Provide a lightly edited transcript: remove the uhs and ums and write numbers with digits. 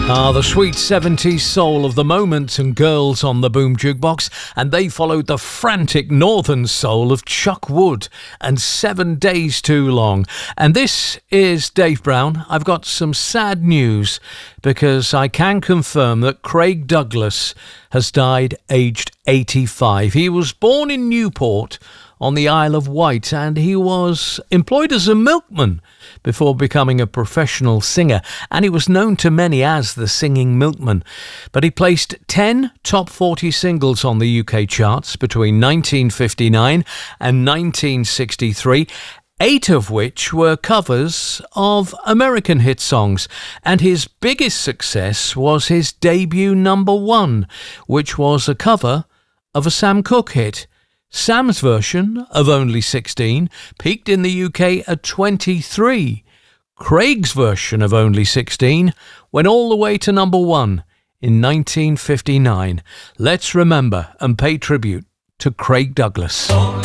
The sweet 70s soul of The Moment and Girls on the Boom Jukebox, and they followed the frantic northern soul of Chuck Wood and 7 Days Too Long. And this is Dave Brown. I've got some sad news because I can confirm that Craig Douglas has died aged 85. He was born in Newport on the Isle of Wight, and he was employed as a milkman before becoming a professional singer, and he was known to many as the Singing Milkman. But he placed 10 top 40 singles on the UK charts between 1959 and 1963, 8 of which were covers of American hit songs, and his biggest success was his debut number 1, which was a cover of a Sam Cooke hit. Sam's version of Only 16 peaked in the UK at 23. Craig's version of Only 16 went all the way to number 1 in 1959. Let's remember and pay tribute to Craig Douglas.